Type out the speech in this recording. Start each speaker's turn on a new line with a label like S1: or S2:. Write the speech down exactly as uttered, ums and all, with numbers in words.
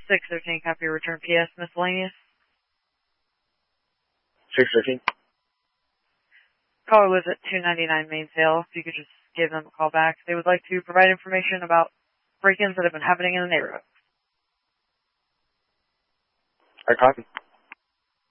S1: six thirteen, copy your return P S, miscellaneous.
S2: six thirteen.
S1: Caller lives at two ninety-nine Mainsail. If you could just give them a call back. They would like to provide information about break-ins that have been happening in the neighborhood.
S2: I copy.